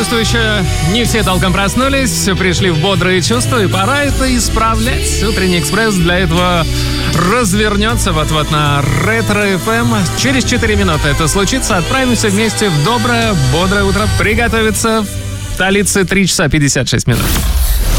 чувствую, еще не все толком проснулись, пришли в бодрые чувства, и пора это исправлять. Утренний экспресс для этого развернется вот-вот на Ретро-ФМ. Через 4 минуты это случится. Отправимся вместе в доброе, бодрое утро. Приготовиться. В столице 3 часа 56 минут.